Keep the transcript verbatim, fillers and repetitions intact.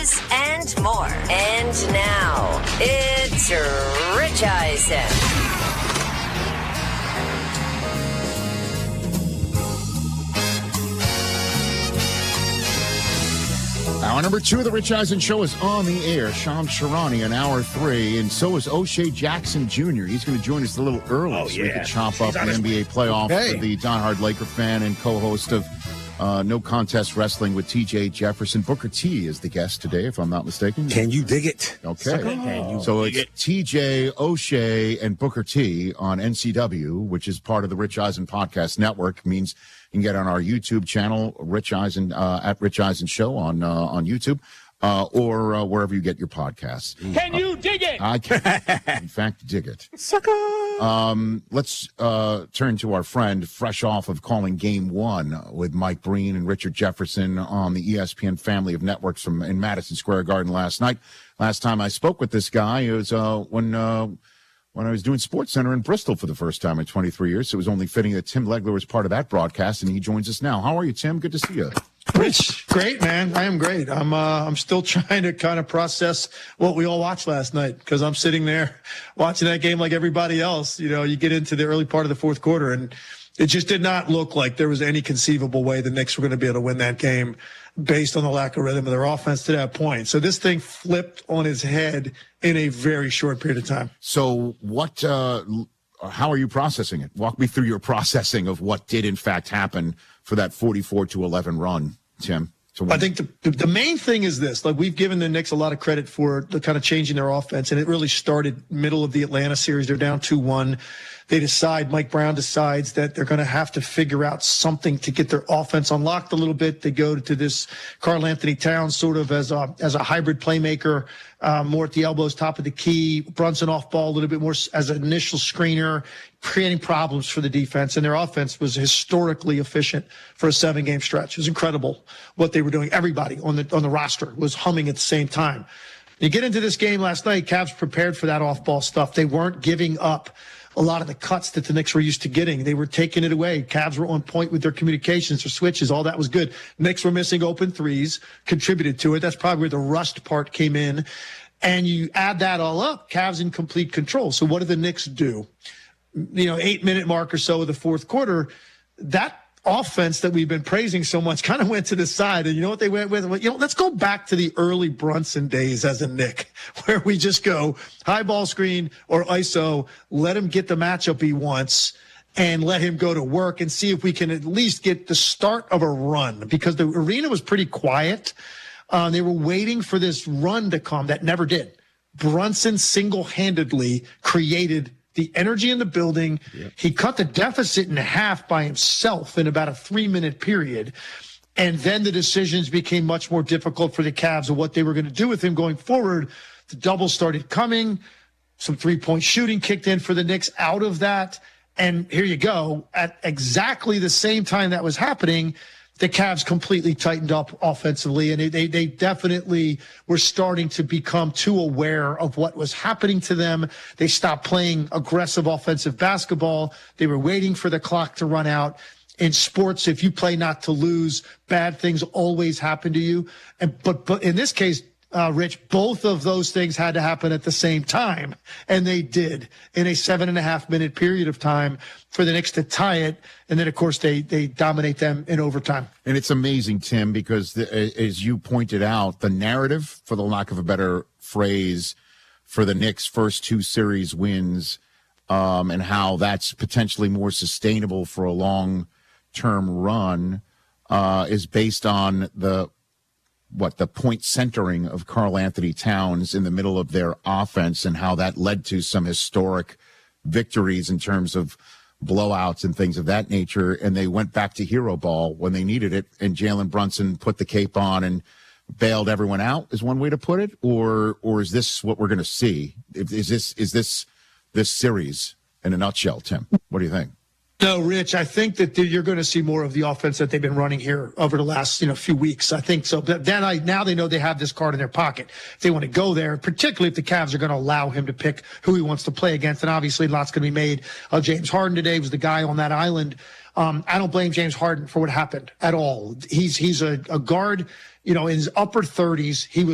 And more. And now, it's Rich Eisen. Hour number two of the Rich Eisen Show is on the air. Shams Charania in hour three, and so is O'Shea Jackson Junior He's going to join us a little early oh, so yeah. we can chop She's up the N B A playoff okay. with the diehard Laker fan and co-host of uh, No Contest Wrestling with T J Jefferson. Booker T is the guest today, if I'm not mistaken. Can you dig it? Okay. Can you so dig it's it? T J, O'Shea, and Booker T on N C W, which is part of the Rich Eisen Podcast Network. Means you can get on our YouTube channel, Rich Eisen, uh, at Rich Eisen Show on, uh, on YouTube. Uh, or uh, wherever you get your podcasts. Can you dig it? I can, in fact, dig it. Sucker! Um, let's uh, turn to our friend, fresh off of calling Game One with Mike Breen and Richard Jefferson on the E S P N family of networks from in Madison Square Garden last night. Last time I spoke with this guy, it was uh, when uh, when I was doing SportsCenter in Bristol for the first time in twenty-three years. So it was only fitting that Tim Legler was part of that broadcast, and he joins us now. How are you, Tim? Good to see you. Rich, great, man. I am great. I'm uh, I'm still trying to kind of process what we all watched last night because I'm sitting there watching that game like everybody else. You know, you get into the early part of the fourth quarter, and it just did not look like there was any conceivable way the Knicks were going to be able to win that game based on the lack of rhythm of their offense to that point. So this thing flipped on its head in a very short period of time. So what? Uh, how are you processing it? Walk me through your processing of what did in fact happen for that forty-four to eleven run, Tim. I think the the main thing is this. Like, we've given the Knicks a lot of credit for the kind of changing their offense, and it really started middle of the Atlanta series. They're down two one. They decide, Mike Brown decides that they're going to have to figure out something to get their offense unlocked a little bit. They go to this Karl Anthony Towns sort of as a as a hybrid playmaker, uh, more at the elbows, top of the key. Brunson off ball a little bit more as an initial screener, creating problems for the defense. And their offense was historically efficient for a seven-game stretch. It was incredible what they were doing. Everybody on the on the roster was humming at the same time. You get into this game last night, Cavs prepared for that off-ball stuff. They weren't giving up a lot of the cuts that the Knicks were used to getting. They were taking it away. Cavs were on point with their communications, their switches, all that was good. Knicks were missing open threes, contributed to it. That's probably where the rust part came in. And you add that all up, Cavs in complete control. So what do the Knicks do? You know, eight-minute mark or so of the fourth quarter, that offense that we've been praising so much kind of went to the side. And you know what they went with? You know, let's go back to the early Brunson days as a Knick, where we just go high ball screen or I S O, let him get the matchup he wants, and let him go to work and see if we can at least get the start of a run, because the arena was pretty quiet. Uh, they were waiting for this run to come that never did. Brunson single-handedly created the energy in the building. Yep. He cut the deficit in half by himself in about a three-minute period. And then the decisions became much more difficult for the Cavs of what they were going to do with him going forward. The doubles started coming. Some three-point shooting kicked in for the Knicks out of that. And here you go. At exactly the same time that was happening, the Cavs completely tightened up offensively, and they, they definitely were starting to become too aware of what was happening to them. They stopped playing aggressive offensive basketball. They were waiting for the clock to run out. In sports, if you play not to lose, bad things always happen to you. And but but in this case, Uh, Rich, both of those things had to happen at the same time, and they did in a seven and a half minute period of time for the Knicks to tie it. And then, of course, they they dominate them in overtime. And it's amazing, Tim, because the, as you pointed out, the narrative, for the lack of a better phrase, for the Knicks' first two series wins, um, and how that's potentially more sustainable for a long-term run, uh, is based on the what the point centering of Karl Anthony Towns in the middle of their offense, and how that led to some historic victories in terms of blowouts and things of that nature. And they went back to hero ball when they needed it, and Jalen Brunson put the cape on and bailed everyone out, is one way to put it. Or or is this what we're going to see? Is this is this this series in a nutshell, Tim? What do you think? No, Rich, I think that you're going to see more of the offense that they've been running here over the last, you know, few weeks. I think so. But then I, now they know they have this card in their pocket. If they want to go there, particularly if the Cavs are going to allow him to pick who he wants to play against. And obviously, lots going to be made of James Harden today. He was the guy on that island. Um, I don't blame James Harden for what happened at all. He's he's a, a guard, you know, in his upper thirties. He was